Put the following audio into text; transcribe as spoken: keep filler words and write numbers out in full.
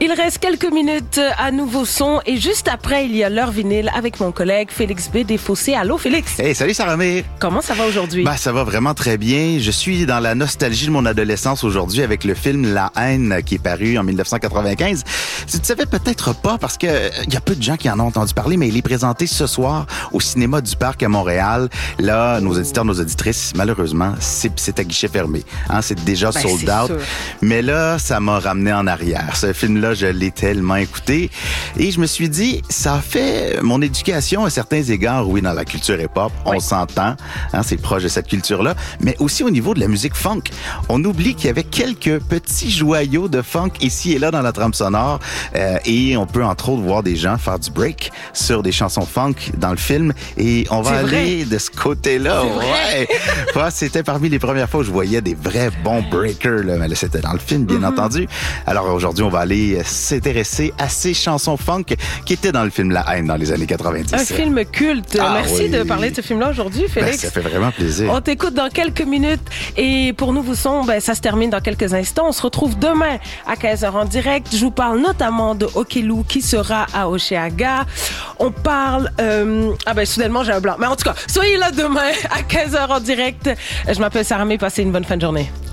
Il reste quelques minutes à Nouveau Son et juste après, il y a l'heure vinyle avec mon collègue Félix B. Desfossés. Allô, Félix? Hey, salut Sarah-Mé. Comment ça va aujourd'hui? Ben, ça va vraiment très bien. Je suis dans la nostalgie de mon adolescence aujourd'hui avec le film La Haine qui est paru en dix-neuf cent quatre-vingt-quinze. Tu ne savais peut-être pas parce que il y a peu de gens qui en ont entendu parler, mais il est présenté ce soir au cinéma du Parc à Montréal. Là, nos auditeurs, nos auditrices, malheureusement, c'est, c'est à guichet fermé. Hein, c'est déjà ben, sold c'est out. sûr. Mais là, ça m'a ramené en arrière. Ce film-là, je l'ai tellement écouté. Et je me suis dit, ça a fait mon éducation à certains égards, oui, dans la culture hip-hop. Oui. On s'entend. Hein, c'est proche de cette culture-là. Mais aussi au niveau de la musique funk. On oublie qu'il y avait quelques petits joyaux de funk ici et là dans la trame sonore. Euh, et on peut, entre autres, voir des gens faire du break sur des chansons funk dans le film. Et on va C'est aller vrai. de ce côté-là. C'est vrai. Ouais. Ouais, c'était parmi les premières fois où je voyais des vrais bons breakers. Là. Mais là, c'était dans le film, bien mm-hmm. entendu. Alors aujourd'hui, on va aller s'intéresser à ces chansons funk qui étaient dans le film La Haine dans les années quatre-vingt-dix. Un film culte. Ah, Merci oui. de parler de ce film-là aujourd'hui, Félix. Ben, ça fait vraiment plaisir. On t'écoute dans quelques minutes et pour Nouveau Son, ben, ça se termine dans quelques instants. On se retrouve demain à quinze heures en direct. Je vous parle notamment de Okelou qui sera à Hochelaga. On parle... Euh... Ah ben, soudainement, j'ai un blanc. Mais en tout cas, soyez là demain à quinze heures en direct. Je m'appelle Sarah-Mé. Passez une bonne fin de journée.